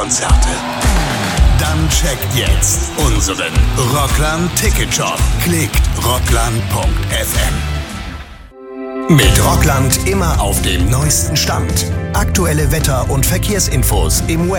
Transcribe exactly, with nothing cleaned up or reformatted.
Konzerte? Dann checkt jetzt unseren Rockland Ticket Shop. Klickt rockland punkt f m. Mit Rockland immer auf dem neuesten Stand. Aktuelle Wetter- und Verkehrsinfos im Web.